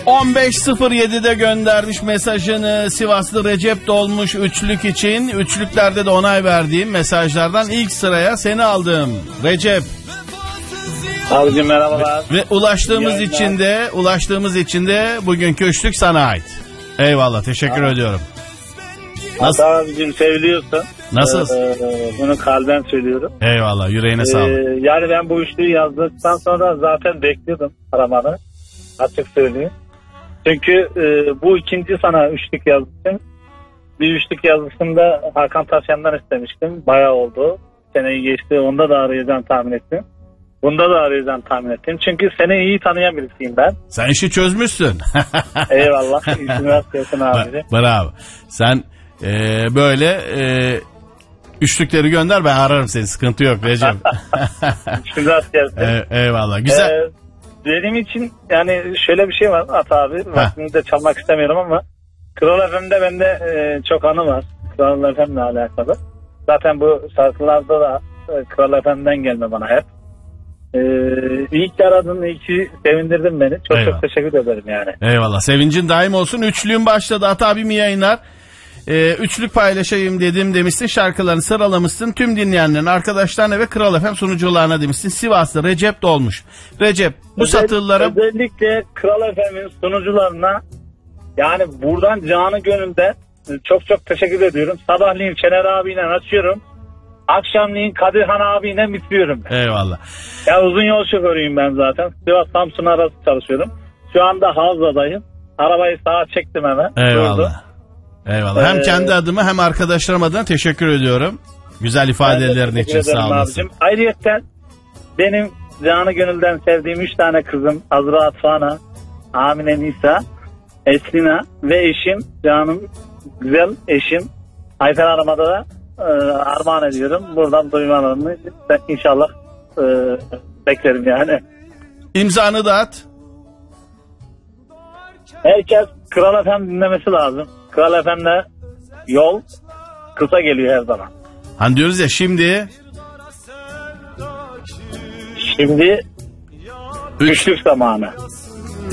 15.07'de göndermiş mesajını. Sivaslı Recep dolmuş üçlük için. Üçlüklerde de onay verdiğim mesajlardan ilk sıraya seni aldım Recep. Abicim merhabalar. Ve ulaştığımız için de bugünkü üçlük sana ait. Eyvallah, teşekkür ediyorum. Nasıl? Abicim seviliyorsun. Nasıl? Bunu kalben söylüyorum. Eyvallah, yüreğine sağlık. Yani ben bu üçlüyü yazdıktan sonra zaten bekliyordum aramanı. Açık söyleyeyim. Çünkü bu ikinci sana üçlük yazdım. Bir üçlük yazısında Hakan Taşyan'dan istemiştim. Bayağı oldu. Seneyi geçti. Onda da arayacağını tahmin ettim. Bunda da arayacağını tahmin ettim. Çünkü seni iyi tanıyan birisiyim ben. Sen işi çözmüşsün. Eyvallah. İşin rastgelsin abi. Bravo. Sen böyle üçlükleri gönder, ben ararım seni. Sıkıntı yok Recep. İşin rastgelsin. Eyvallah. Güzel. Benim için yani şöyle bir şey var Ata abi. Vaktini de çalmak istemiyorum ama Kral FM'de bende çok anı var. Kral FM'le alakalı. Zaten bu şarkılarda da Kral FM'den gelme bana hep. İyi ki aradın, iyi ki sevindirdin beni. Çok teşekkür ederim yani. Eyvallah. Sevincin daim olsun. Üçlüğün başladı. Ata abim yayınlar. Üçlük paylaşayım demişsin. Şarkılarını sıralamışsın. Tüm dinleyenlerin, arkadaşlarına ve Kral FM sunucularına demişsin. Sivas'ta Recep dolmuş. Recep bu satırlara... Özellikle Kral FM'in sunucularına yani buradan canı gönülden çok teşekkür ediyorum. Sabahleyin Şener abiyle açıyorum. Akşamleyin Kadirhan abiyle bitiriyorum. Eyvallah. Ya uzun yol şoförüyüm ben zaten. Sivas Samsun arası çalışıyorum. Şu anda Havza'dayım. Arabayı sağa çektim hemen. Eyvallah. Durdu. Eyvallah. Hem kendi adıma hem arkadaşlarım adına teşekkür ediyorum. Güzel ifadelerin için sağ olasın. Ayrıca benim canı gönülden sevdiğim 3 tane kızım Azra Atfana, Amine Nisa, Eslina ve eşim, canım güzel eşim Ayfer Hanım'a da armağan ediyorum. Buradan duymalarını inşallah beklerim yani. İmzanı da at. Herkes Kral FM dinlemesi lazım. Kral FM'de yol kısa geliyor her zaman. Hani diyoruz ya şimdi üçlük zamanı.